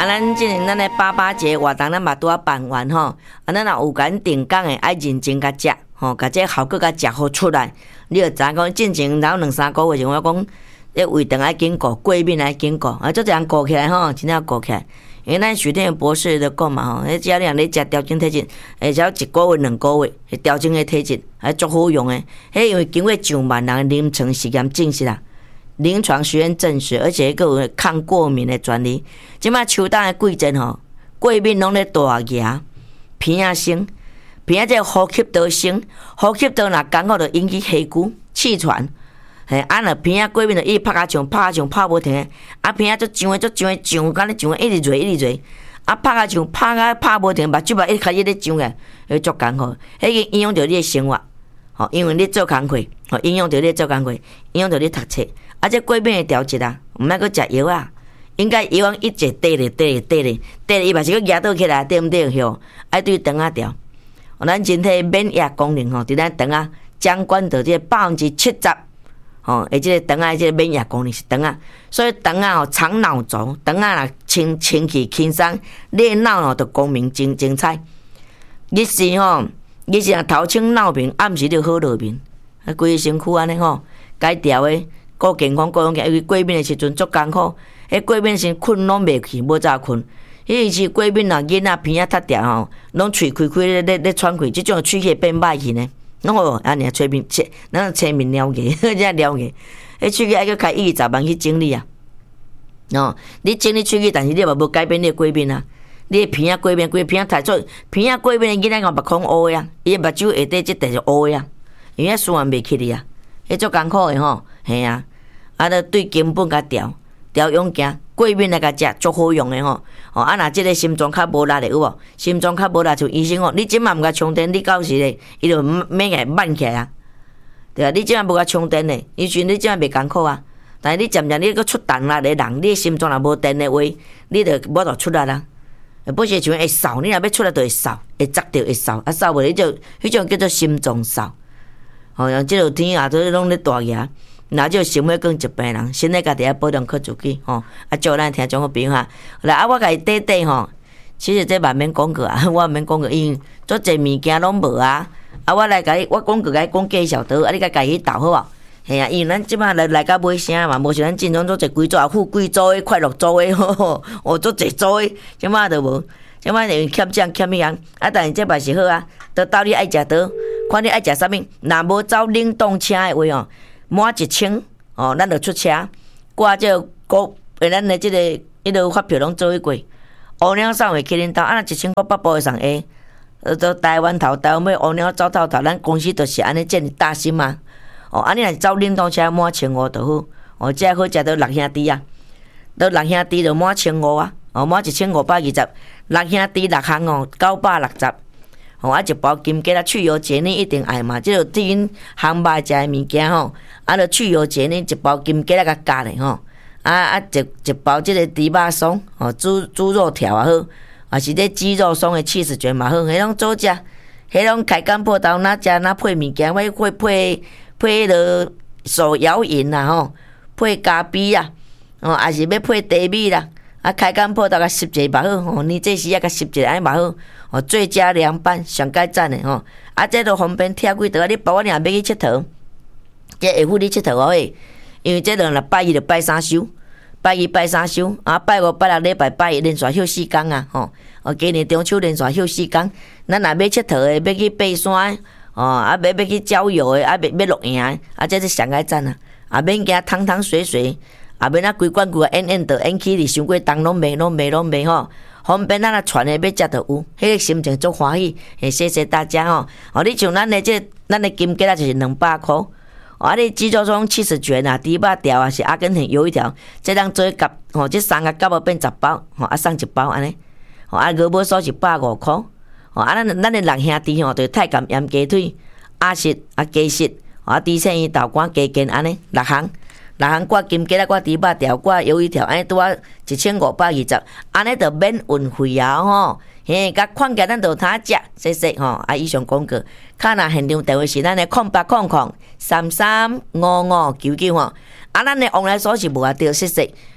咱即阵咱的88节活动咱嘛拄啊办完吼，咱若有甲定岗的爱认真甲食吼，甲这效果甲食好出来，你就知影讲进前然后2-3个月前我讲，这胃肠爱紧顾，过敏爱紧顾，做这样顾起来吼，真正顾起来。因为咱徐天博士就讲嘛吼，迄只要你食调整体质，只要1个月2个月调整的体质，还足好用的。迄因为经过上万人临床实验证实啦。临床实验证实，而且佫有抗过敏的专利。即摆秋冬的季节吼，过敏拢咧大牙、鼻仔生，鼻仔这呼吸道生，呼吸道若干好就引起气鼓、气喘。嘿，若鼻仔过敏就一直拍无停的，鼻仔足痒，敢咧痒，一直热，拍无停，目睭嘛一开始咧痒个，会足艰苦。迄个影响着你的生活，吼，因为你做工课，吼，影响着你做工课，影响着你读册。这过敏的调节啊，毋免阁食药啊，应该药一直缀咧，伊嘛是阁压倒起来，对毋对？吼，爱对肠仔调。咱人体免疫功能吼，伫咱肠仔掌管着这70%，吼，而这个肠仔这个免疫功能是肠仔，所以肠仔吼肠脑轴，肠仔若清气轻松，你脑吼就光明精彩。日时吼，日时若头清脑明，暗时就好落眠，规个身躯安尼吼，该调的。顾健康，因为过敏的时阵足艰苦，迄过敏时困拢袂去，无早困。迄是过敏啊，囡仔鼻仔塌掉吼，拢喙开咧喘气，即种喙气变歹去呢。哦，安尼吹面，咱吹面了解，真了解。迄喙气爱去开20万去整理啊。哦，你整理喙气，但是你嘛无改变你的过敏啊。你的鼻仔过敏，鼻仔太出，鼻仔过敏的囡仔个目孔乌呀，伊目睭下底即块就乌呀，因为输完袂起哩啊。迄足艰苦的吼，嘿啊，著对根本甲调养行，过敏来甲食足好用的吼。若即个心脏较无力的有无？心脏较无力就医生讲，你即马毋甲充电，你到时咧，伊就免个慢起来啊。对啊，你即马无甲充电咧，伊说你即马袂艰苦啊。但是你渐渐你搁出重力的人，你心脏若无电的话，你就无法出力啦。不是像会扫，你若要出来就会扫，会砸着会扫，扫袂你就迄种叫做心脏扫。像即落天也都拢咧大牙，那就想要讲一病人，身体家己要保养好自己吼。祝咱听众好朋友哈，来我甲伊缀吼，其实这嘛免讲过啊，我免讲过，因为足侪物件拢无啊。我来甲你，我讲过甲你讲介绍倒，你甲家己去斗好无？嘿啊，因为咱即摆来到尾声嘛，无像咱进中足侪规组啊，富贵组的、快乐组的吼，足侪组的，即摆就无。即摆因为欠这样欠迄样，但是这嘛是好啊，倒你爱食倒。看你爱食啥物，若无走冷冻车的话哦，满1000哦，咱就出车，挂这咱的这个迄落发票拢做一过，乌鸟送回去恁兜，若1000块北部会上下，到台湾头尾乌鸟走透头，咱公司就是安尼建立大心嘛。你若走冷冻车满1500就好，这好食到6兄弟啊，到6兄弟就满1500啊，满1520，6兄弟6项960。一包金桔啦，去油节呢一定爱嘛。即落对因烘肉食的物件吼，就去油节呢一包金桔啦甲加咧吼。一包即个猪肉松吼，猪肉条也好，也是这鸡肉松的起司卷嘛好，迄拢做食，迄拢开干破豆哪食哪配物件，会配迄落手摇饮啦吼，配咖啡啊，也是要配茶米啦。开干破豆甲湿者嘛好，你这时啊甲湿者安尼嘛好，最佳凉拌上盖赞的吼。这都方便听几道，你包我俩要去佚佗，这下晡你佚佗喂，因为这人拜一就拜三休，拜一拜三休，拜五拜六礼拜拜一连续休4天啊吼。今年中秋连续休4天，咱若要佚佗的，要去爬山要去郊游的，要露营的，这是上盖赞啊，免惊汤水。免规管规个演着演起哩，伤过重拢袂吼，方便咱传的要食着有，迄个心情足欢喜。谢谢大家吼。你像咱的金桔啦，就是200块。你鸡肉松起司卷啊，猪肉条啊，是阿根廷油一条，这当做夹这3个夹要变10包，送1包安尼。鹅母酥是150块。咱的6兄弟吼，就是太监盐鸡腿、鸭舌、鸡舌、猪肾鱼豆干、鸡筋安尼6项。6项挂金桔啦，挂猪肉条，挂鱿鱼条，安尼拄啊1520，安尼就免运费啊吼。甲款价咱就通食，谢谢吼。以上广告，卡若现场电话是咱的0800335599吼。咱的往来所是无啊对，谢谢。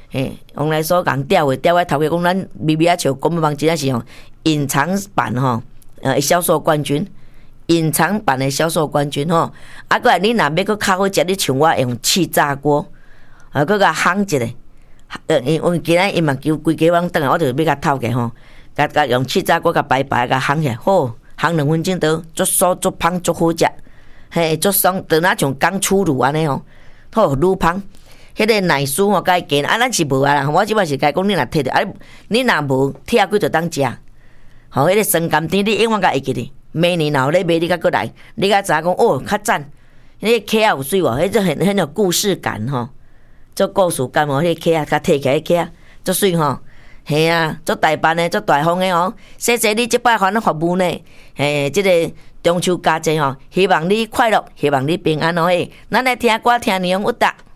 往来所讲钓的头家讲，咱咪咪啊笑公民帮真正是吼隐藏版吼，销售冠军，隐藏版的销售冠军吼。啊，过来你若要搁较好食，你像我用气炸锅，搁甲烘一下。因为今仔伊嘛叫规家网转来，我就要甲透起吼，甲用气炸锅甲白甲烘起来，好，烘2分钟都足酥足芳足好食，嘿，足爽，就若像刚出炉安尼吼，好愈芳。迄个奶酥吼，甲伊加，咱是无啊啦。我即摆是甲伊讲，你若摕着，你若无拆几就当食。吼，迄个酸甘甜，你永远甲会记哩。明年若咧买，你甲过来，你甲知影讲哦，较赞。迄个客仔有水无？迄种很有故事感吼，做故事感哦。迄个客仔甲摕起来，客仔足水吼。嘿啊，做大办的，做大方的哦。谢谢你即摆番的服务呢。即个中秋佳节吼，希望你快乐，希望你平安哦。咱来听歌，听年有达。